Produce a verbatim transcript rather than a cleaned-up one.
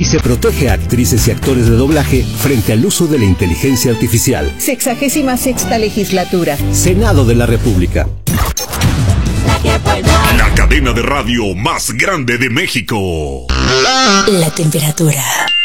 se protege a actrices y actores de doblaje frente al uso de la inteligencia artificial. Sexagésima sexta legislatura. Senado de la República. La cadena de radio más grande de México. La temperatura.